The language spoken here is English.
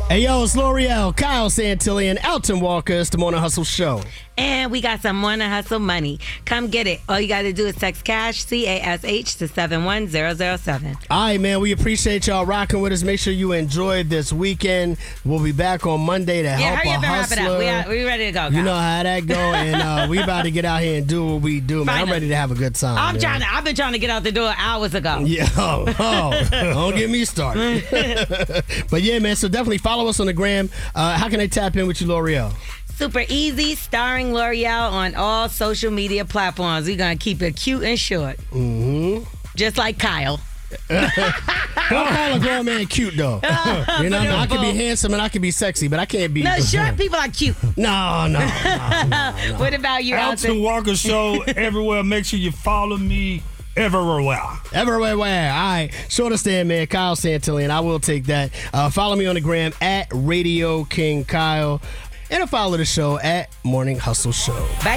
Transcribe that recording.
Hey, yo, it's L'Oreal, Kyle Santillan, Alton Walker. It's the Morning Hustle Show. And we got some Morning Hustle money. Come get it. All you got to do is text CASH, CASH, to 71007. All right, man. We appreciate y'all rocking with us. Make sure you enjoyed this weekend. We'll be back on Monday to help hurry a up and wrap it hustler. up. We ready to go, guys. You know how that go, and we about to get out here and do what we do, man. I'm ready to have a good time. I've been trying to get out the door hours ago. Yeah, don't get me started. But yeah, man, so definitely follow us on the gram. How can they tap in with you, L'Oreal? Super easy, starring L'Oreal on all social media platforms. We're going to keep it cute and short. Mm-hmm. Just like Kyle. Don't call a grown man cute, though. You know, I can be handsome and I can be sexy, but I can't be... No, short people are cute. No. What about you, Alton Walker Show everywhere. Make sure you follow me everywhere. Everywhere. All right. Short stand, man. Kyle Santillan. I will take that. Follow me on the gram at Radio King Kyle. And follow the show at Morning Hustle Show. Bye.